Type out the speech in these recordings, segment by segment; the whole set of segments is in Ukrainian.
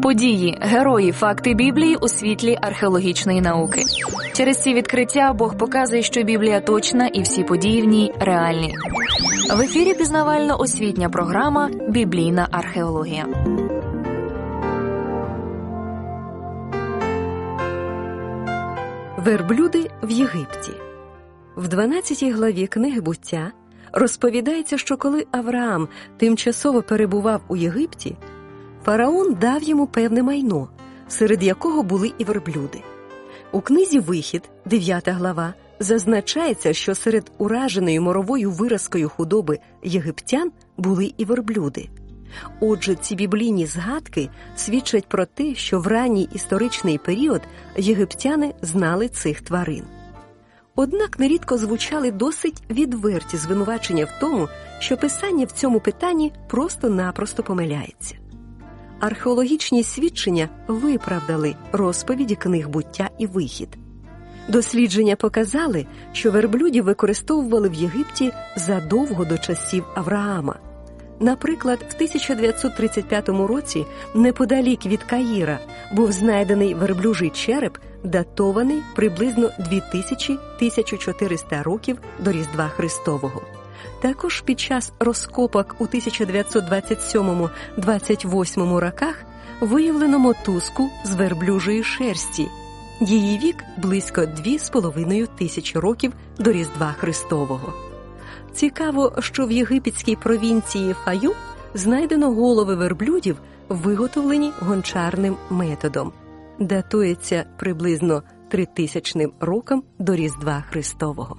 Події, герої, факти Біблії у світлі археологічної науки. Через ці відкриття Бог показує, що Біблія точна і всі події в ній реальні. В ефірі пізнавально-освітня програма «Біблійна археологія». Верблюди в Єгипті. В 12 главі книги «Буття» розповідається, що коли Авраам тимчасово перебував у Єгипті, фараон дав йому певне майно, серед якого були і верблюди. У книзі «Вихід», 9 глава, зазначається, що серед ураженої моровою виразкою худоби єгиптян були і верблюди. Отже, ці біблійні згадки свідчать про те, що в ранній історичний період єгиптяни знали цих тварин. Однак нерідко звучали досить відверті звинувачення в тому, що Писання в цьому питанні просто-напросто помиляється. Археологічні свідчення виправдали розповіді книг «Буття» і «Вихід». Дослідження показали, що верблюдів використовували в Єгипті задовго до часів Авраама. Наприклад, в 1935 році неподалік від Каїра був знайдений верблюжий череп, датований приблизно 2000-1400 років до Різдва Христового. Також під час розкопок у 1927-28 роках виявлено мотузку з верблюжої шерсті. Її вік близько 2500 років до Різдва Христового. Цікаво, що в єгипетській провінції Фаю знайдено голови верблюдів, виготовлені гончарним методом. Датується приблизно 3000 роком до Різдва Христового.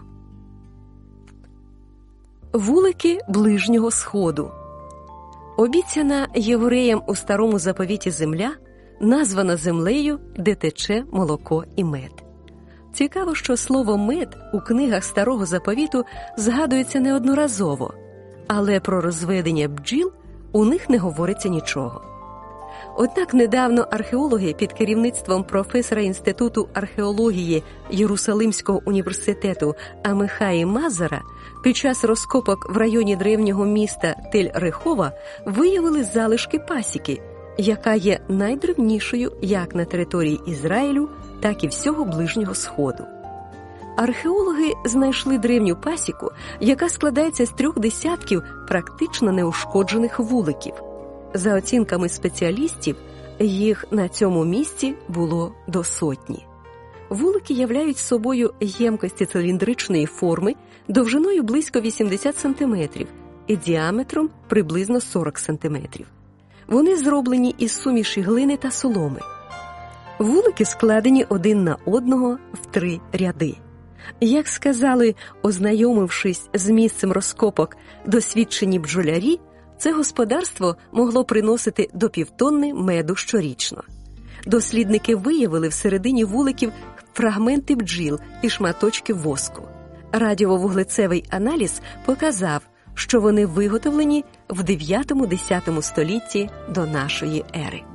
Вулики Ближнього Сходу. Обіцяна євреям у Старому Заповіті земля названа землею, де тече молоко і мед. Цікаво, що слово «мед» у книгах Старого Заповіту згадується неодноразово, але про розведення бджіл у них не говориться нічого. Однак недавно археологи під керівництвом професора Інституту археології Єрусалимського університету Амихаї Мазара під час розкопок в районі древнього міста Тель-Рехова виявили залишки пасіки, яка є найдревнішою як на території Ізраїлю, так і всього Ближнього Сходу. Археологи знайшли древню пасіку, яка складається з 3 десятків практично неушкоджених вуликів. За оцінками спеціалістів, їх на цьому місці було до 100. Вулики являють собою ємкості циліндричної форми довжиною близько 80 см і діаметром приблизно 40 см. Вони зроблені із суміші глини та соломи. Вулики складені один на одного в 3 ряди. Як сказали, ознайомившись з місцем розкопок досвідчені бджолярі, це господарство могло приносити до 1,5 тонни меду щорічно. Дослідники виявили всередині вуликів фрагменти бджіл і шматочки воску. Радіовуглецевий аналіз показав, що вони виготовлені в 9-10 столітті до нашої ери.